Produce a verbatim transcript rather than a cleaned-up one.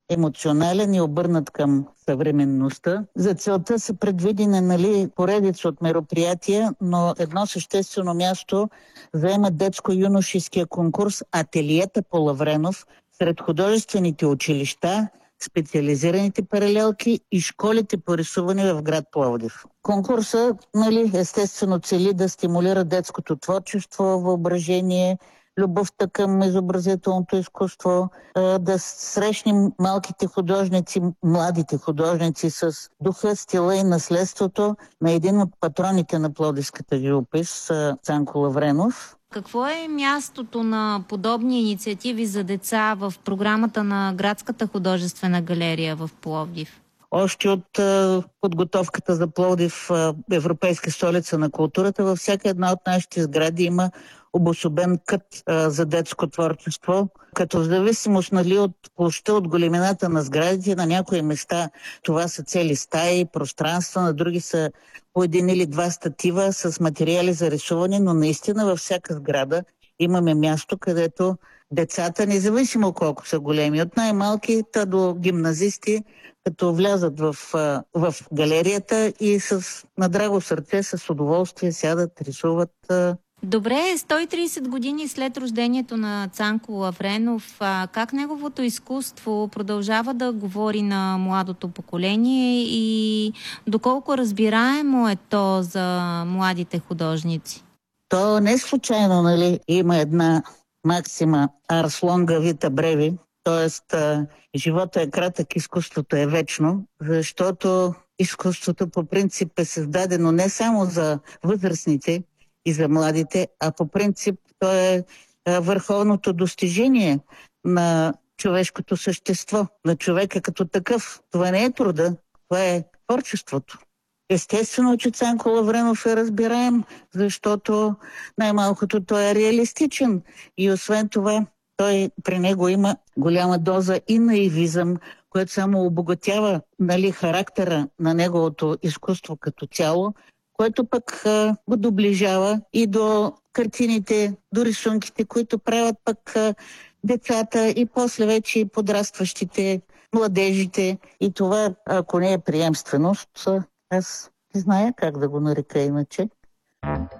емоционален и обърнат към съвременността. За целта са предвидени, нали, поредица от мероприятия, но едно съществено място заема детско-юношеския конкурс "Ателиета по Лавренов" сред художествените училища, специализираните паралелки и школите по рисуване в град Пловдив. Конкурсът, нали, естествено цели да стимулира детското творчество, въображение, любовта към изобразителното изкуство, да срещнем малките художници, младите художници с духа, стила и наследството на един от патроните на пловдивската живопис, Цанко Лавренов. Какво е мястото на подобни инициативи за деца в програмата на Градската художествена галерия в Пловдив? Още от е, подготовката за Пловдив, е, Европейска столица на културата, във всяка една от нашите сгради има обособен кът е, за детско творчество, като в зависимост, нали, от площа, от големината на сградите, на някои места това са цели стаи, пространства, на други са по един или два статива с материали за рисуване, но наистина във всяка сграда имаме място, където децата, независимо колко са големи, от най-малки та до гимназисти, като влязат в, в галерията и с надраго сърце, с удоволствие сядат, рисуват. Добре, сто и трийсет години след рождението на Цанко Лавренов, как неговото изкуство продължава да говори на младото поколение и доколко разбираемо е то за младите художници? То не случайно, нали, има една максима "Ars longa vita brevi", т.е. живота е кратък, изкуството е вечно, защото изкуството по принцип е създадено не само за възрастните и за младите, а по принцип то е върховното достижение на човешкото същество, на човека като такъв. Това не е труда, това е творчеството. Естествено, че Цанко Лавренов е разбираем, защото най-малкото той е реалистичен и освен това той, при него има голяма доза и наивизъм, което само обогатява, нали, характера на неговото изкуство като цяло, което пък а, го доближава и до картините, до рисунките, които правят пък а, децата и после вече и подрастващите, младежите. И това, ако не е приемственост, аз не зная как да го нарека иначе.